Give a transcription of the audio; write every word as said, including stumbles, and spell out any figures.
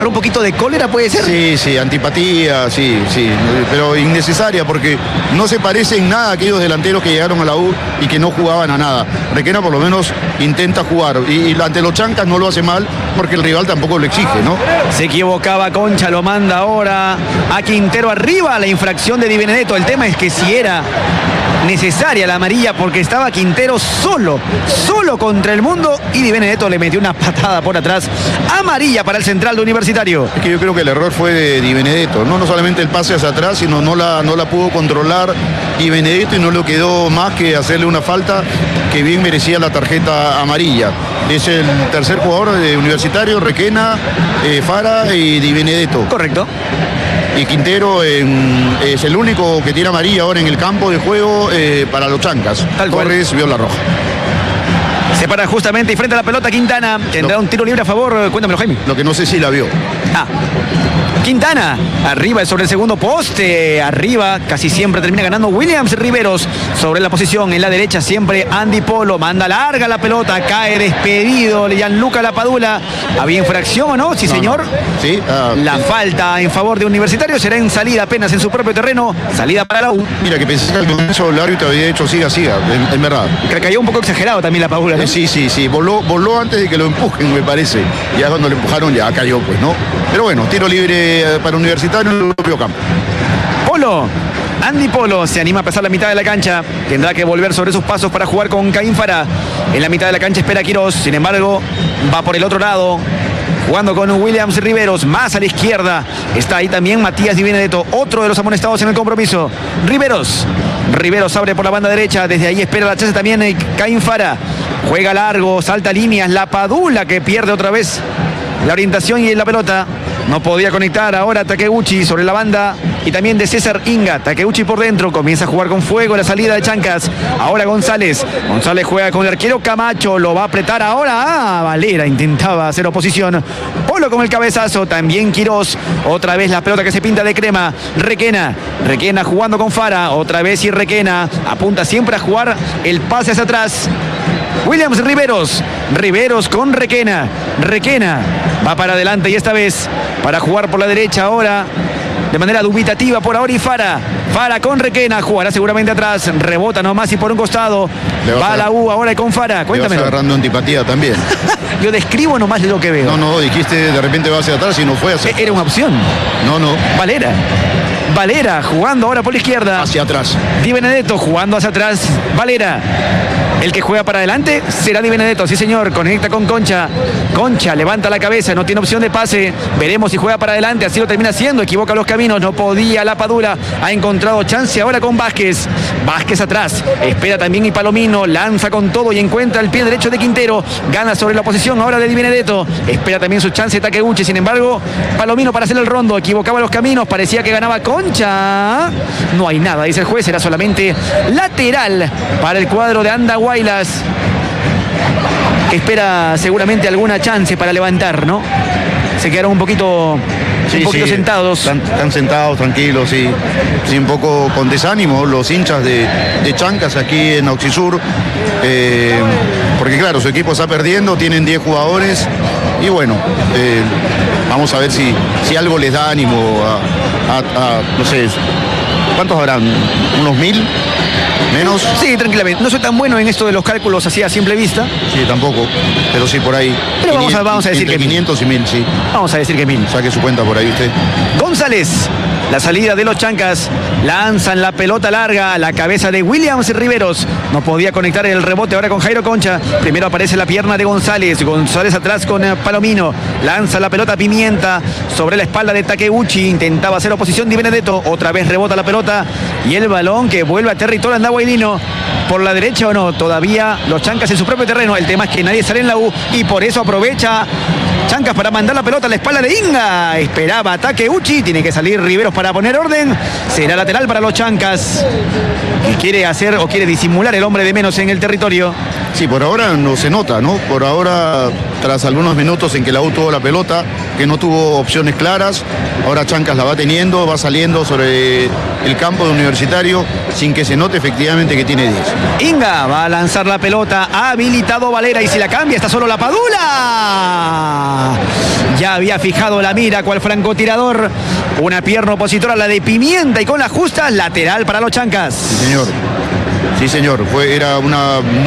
un poquito de cólera, ¿puede ser? Sí, sí, antipatía, sí, sí, pero innecesaria porque no se parece en nada a aquellos delanteros que llegaron a la U y que no jugaban a nada. Requena por lo menos intenta jugar y, y ante los chancas no lo hace mal porque el rival tampoco lo exige, ¿no? Se equivocaba Concha, lo manda ahora a Quintero arriba, la infracción de Di Benedetto. El tema es que si era necesaria la amarilla porque estaba Quintero solo, solo contra el mundo y Di Benedetto le metió una patada por atrás. Amarilla para el central de Universitario. Es que yo creo que el error fue de Di Benedetto, no, no solamente el pase hacia atrás, sino no la, no la pudo controlar Di Benedetto y no le quedó más que hacerle una falta que bien merecía la tarjeta amarilla. Es el tercer jugador de Universitario, Requena, eh, Fara y Di Benedetto. Correcto. Y Quintero eh, es el único que tiene amarilla ahora en el campo de juego eh, para los chancas. Tal cual. Torres vio la roja. Se para justamente y frente a la pelota Quintana. Tendrá No. un tiro libre a favor. Cuéntamelo, Jaime. Lo que no sé si la vio. Ah. Quintana, arriba sobre el segundo poste, arriba, casi siempre termina ganando Williams Riveros sobre la posición, en la derecha siempre Andy Polo, manda larga la pelota, cae despedido Gianluca Lapadula. ¿Había infracción o no? Sí, No, señor. no. Sí. Ah, La sí. falta en favor de Universitario será en salida apenas en su propio terreno, salida para la U. Mira, que pensé que al comienzo el árbitro había dicho siga, siga, en, en verdad. Que cayó un poco exagerado también Lapadula, ¿no? Eh, Sí, sí, sí, voló, voló antes de que lo empujen, me parece. Ya cuando le empujaron ya cayó, pues, ¿no? Pero bueno, tiro libre para Universitario en el propio campo. Polo, Andy Polo se anima a pasar la mitad de la cancha. Tendrá que volver sobre sus pasos para jugar con Caín Fara. En la mitad de la cancha espera Quirós. Sin embargo, va por el otro lado. Jugando con Williams Riveros, más a la izquierda. Está ahí también Matías Di Benedetto, otro de los amonestados en el compromiso. Riveros. Riveros abre por la banda derecha. Desde ahí espera la chance también Caín Fara. Juega largo, salta líneas. Lapadula que pierde otra vez la orientación y la pelota. No podía conectar ahora Takeuchi sobre la banda y también de César Inga. Takeuchi por dentro, comienza a jugar con fuego la salida de Chancas. Ahora González. González juega con el arquero Camacho, lo va a apretar ahora. Ah, Valera intentaba hacer oposición. Polo con el cabezazo, también Quirós. Otra vez la pelota que se pinta de crema. Requena. Requena jugando con Fara. Otra vez y Requena. Apunta siempre a jugar el pase hacia atrás. Williams Riveros. Riveros con Requena. Requena va para adelante y esta vez para jugar por la derecha ahora. De manera dubitativa por ahora y Fara. Fara con Requena. Jugará seguramente atrás. Rebota nomás y por un costado. Va a la U ahora con Fara. Cuéntame. Le vas agarrando antipatía también. Yo describo nomás lo que veo. No, no, dijiste de repente va hacia atrás y no fue hacia atrás. Era una opción. No, no. Valera. Valera jugando ahora por la izquierda. Hacia atrás. Di Benedetto jugando hacia atrás. Valera. El que juega para adelante será Di Benedetto, sí señor, conecta con Concha. Concha levanta la cabeza, no tiene opción de pase. Veremos si juega para adelante, así lo termina haciendo. Equivoca los caminos, no podía Lapadula. Ha encontrado chance ahora con Vázquez. Vázquez atrás, espera también y Palomino. Lanza con todo y encuentra el pie derecho de Quintero. Gana sobre la posición ahora de Di Benedetto. Espera también su chance Takeuchi, sin embargo, Palomino para hacer el rondo. Equivocaba los caminos, parecía que ganaba Concha. No hay nada, dice el juez, era solamente lateral para el cuadro de Andahuaylas. Espera seguramente alguna chance para levantar, ¿no? Se quedaron un poquito, Sí, un poquito sí, sentados. Están, están sentados, tranquilos, sí. Sí, un poco con desánimo los hinchas de, de Chancas aquí en Auxisur. Eh, porque claro, su equipo está perdiendo, tienen diez jugadores. Y bueno, eh, vamos a ver si, si algo les da ánimo a, a, a, no sé, ¿cuántos habrán? ¿Unos mil? ¿Menos? Sí, tranquilamente. No soy tan bueno en esto de los cálculos así a simple vista. Sí, tampoco, pero sí por ahí. Pero vamos a- vamos a decir entre que mil. quinientos y mil, sí. Vamos a decir que mil. Saque su cuenta por ahí usted. González, la salida de los Chancas, lanzan la pelota larga a la cabeza de Williams Riveros. No podía conectar el rebote ahora con Jairo Concha. Primero aparece la pierna de González. González atrás con eh, Palomino. Lanza la pelota Pimienta sobre la espalda de Takeuchi. Intentaba hacer oposición Di Benedetto. Otra vez rebota la pelota y el balón que vuelve a territorio andahuaylino. Por la derecha o no, todavía los Chancas en su propio terreno. El tema es que nadie sale en la U y por eso aprovecha Chancas para mandar la pelota a la espalda de Inga. Esperaba Takeuchi. Tiene que salir Riveros para poner orden. Será lateral para los Chancas. Que quiere hacer o quiere disimular el hombre de menos en el territorio. Sí, por ahora no se nota, ¿no? Por ahora, tras algunos minutos en que la U tuvo la pelota, que no tuvo opciones claras, ahora Chancas la va teniendo, va saliendo sobre el campo de Universitario sin que se note efectivamente que tiene diez. Inga va a lanzar la pelota, ha habilitado Valera y si la cambia está solo Lapadula. Ya había fijado la mira cual francotirador. Una pierna opositora, la de Pimienta, y con la justa lateral para los chancas. Sí, señor. Sí, señor. Fue, era una